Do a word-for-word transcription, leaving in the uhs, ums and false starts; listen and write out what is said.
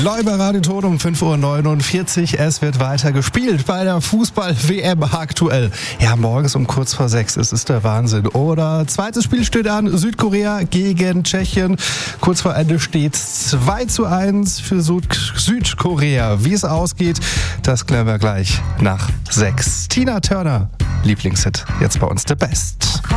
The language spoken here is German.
Leuber Radioton um fünf Uhr neunundvierzig. Es wird weiter gespielt bei der Fußball-W M aktuell. Ja, morgens um kurz vor sechs. Es ist der Wahnsinn. Oder zweites Spiel steht an. Südkorea gegen Tschechien. Kurz vor Ende steht zwei zu eins für Süd- Südkorea. Wie es ausgeht, das klären wir gleich nach sechs. Tina Turner, Lieblingshit. Jetzt bei uns The Best.